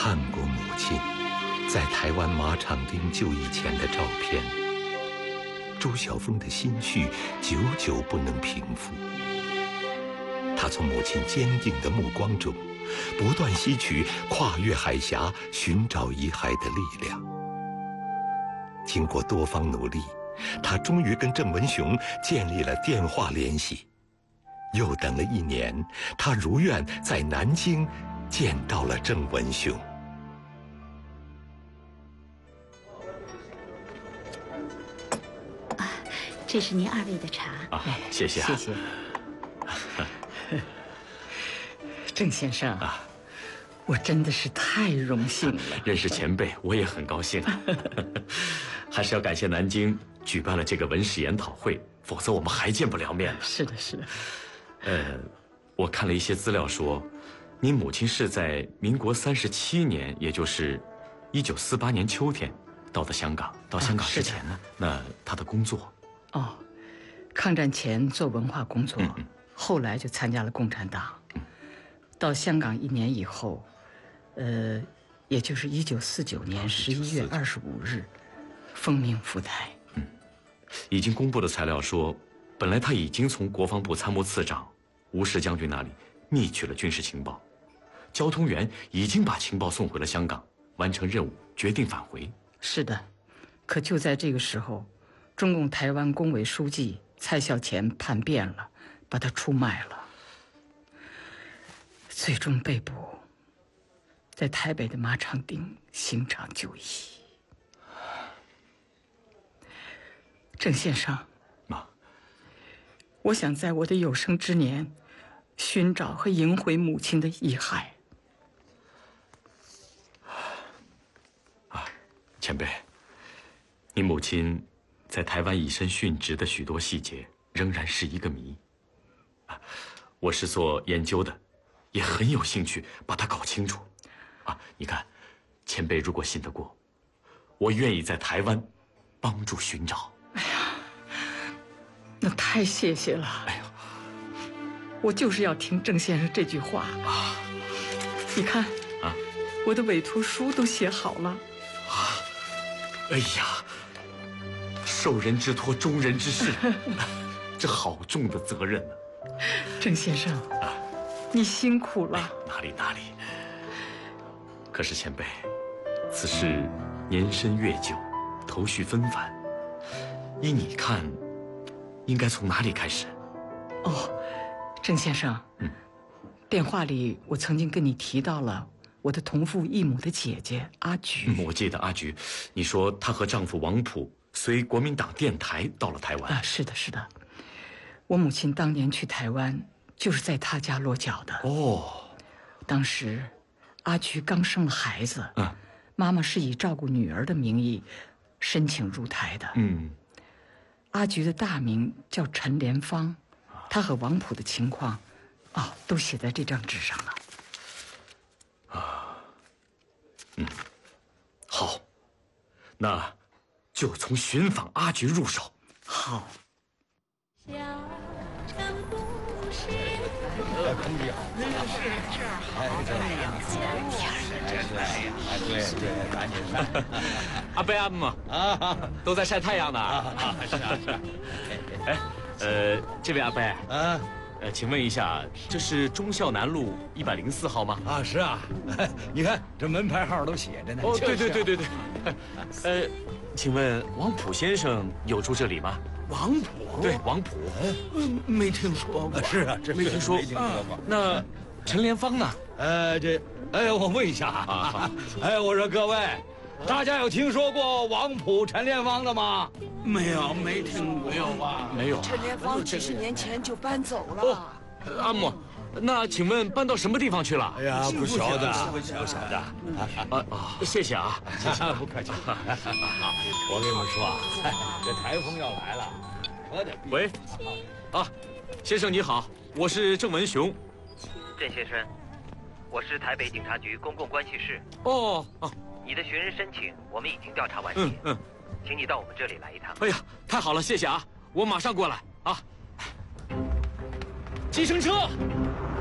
看过母亲在台湾马场町就义前的照片，朱晓峰的心绪久久不能平复。他从母亲坚定的目光中，不断吸取跨越海峡寻找遗骸的力量。经过多方努力，他终于跟郑文雄建立了电话联系。又等了1年，他如愿在南京见到了郑文雄。 这是您2位的茶。 谢谢。 谢谢。郑先生我真的是太荣幸了。 认识前辈，我也很高兴。还是要感谢南京举办了这个文史研讨会，否则我们还见不了面呢。 是的，是的。 我看了一些资料说，您母亲是在民国37年，也就是1948年秋天到的香港。到香港之前呢，那她的工作？ 抗战前做文化工作，后来就参加了共产党。到香港1年以后，也就是1949年11月25日，奉命赴台。 已经公布的材料说，本来他已经从国防部参谋次长吴石将军那里密取了军事情报，交通员已经把情报送回了香港，完成任务，决定返回。 是的，可就在这个时候，中共台湾工委书记蔡孝乾叛变了，把他出卖了，最终被捕，在台北的马场町刑场就义。郑先生， 妈， 我想在我的有生之年，寻找和迎回母亲的遗骸。 前辈，你母亲在台湾以身殉职的许多细节仍然是一个谜。我是做研究的，也很有兴趣把它搞清楚。你看，前辈如果信得过，我愿意在台湾帮助寻找。 那太谢谢了。我就是要听郑先生这句话。你看，我的委托书都写好了。 哎呀，受人之托，忠人之事，这好重的责任啊！ 郑先生，你辛苦了。 哪里。可是前辈，此事年深月久，头绪纷繁，依你看，应该从哪里开始？ 郑先生，电话里我曾经跟你提到了我的同父异母的姐姐阿菊。 我记得阿菊，你说她和丈夫王溥随国民党电台到了台湾。 是的。我母亲当年去台湾，就是在她家落脚的。当时阿菊刚生了孩子，妈妈是以照顾女儿的名义申请入台的。阿菊的大名叫陈莲芳，她和王溥的情况都写在这张纸上了。 好，那就从寻访阿菊入手。 好。 小城故事。 空气好，是这儿好，对，赶紧晒。 阿伯阿姆都在晒太阳呢。是。这位阿伯请问一下，这是忠孝南路104号吗？ 是啊，你看这门牌号都写着呢。 对。请问王溥先生有住这里吗？ 王溥？ 对，王溥。 没听说过。是啊，这没听说过。那陈莲芳呢？ 我问一下我说各位，大家有听说过王溥、陈莲芳的吗？ 没有，没听过。 没有吧？ 没有。 陈莲芳几十年前就搬走了。 阿姆，那请问搬到什么地方去了？ 哎呀，不晓得。 谢谢啊， 谢谢，不客气。我跟你们说这台风要来了，可得。 喂，先生你好，我是郑文雄。 郑先生，我是台北警察局公共关系室。你的寻人申请我们已经调查完毕。请你到我们这里来一趟。 哎呀，太好了，谢谢啊，我马上过来啊。计程车。